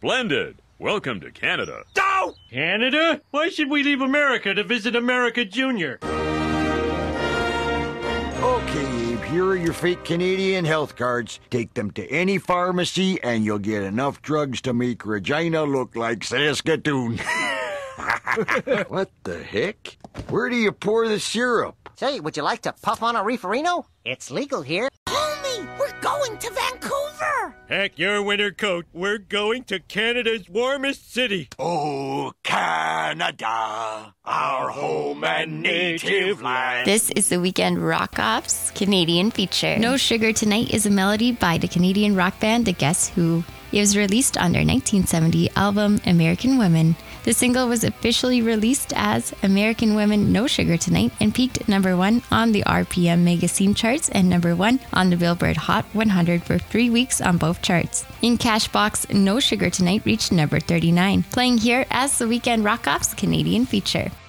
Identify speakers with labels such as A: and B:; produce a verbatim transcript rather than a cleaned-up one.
A: Splendid. Welcome to Canada.
B: No! Canada? Why should we leave America to visit America Junior?
C: Okay, Abe, here are your fake Canadian health cards. Take them to any pharmacy and you'll get enough drugs to make Regina look like Saskatoon. What the heck? Where do you pour the syrup?
D: Say, would you like to puff on a reeferino? It's legal here.
E: Homie, we're going to Vancouver!
B: Heck your winter coat. We're going to Canada's warmest city.
C: Oh, Canada, our home and native land.
F: This is the Weekend Rock Off's Canadian feature. No Sugar Tonight is a melody by the Canadian rock band The Guess Who. It was released on their nineteen seventy album American Women. The single was officially released as American Women No Sugar Tonight and peaked number one on the R P M Magazine charts and number one on the Billboard Hot one hundred for three weeks on both charts. In Cashbox, No Sugar Tonight reached number thirty-nine, playing here as the Weekend Rock Off's Canadian feature.